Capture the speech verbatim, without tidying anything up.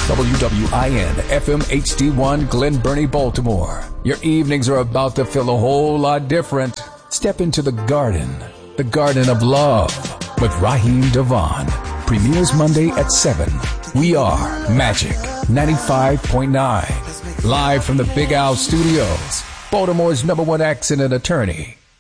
W W I N F M H D one Glen Burnie, Baltimore. Your evenings are about to feel a whole lot different. Step into the garden, the garden of love, with Raheem Devon. Premieres Monday at seven. We are Magic ninety-five point nine. Live from the Big Al Studios, Baltimore's number one accident attorney,